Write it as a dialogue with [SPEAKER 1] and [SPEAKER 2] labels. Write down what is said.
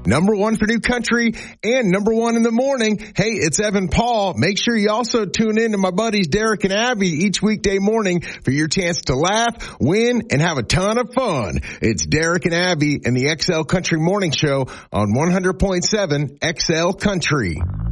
[SPEAKER 1] number one for new country and number one in the morning. Hey, it's Evan Paul. Make sure you also tune in to my buddies Derek and Abby each weekday morning for your chance to laugh, win, and have a ton of fun. It's Derek and Abby and the XL Country Morning Show on 100.7 XL Country.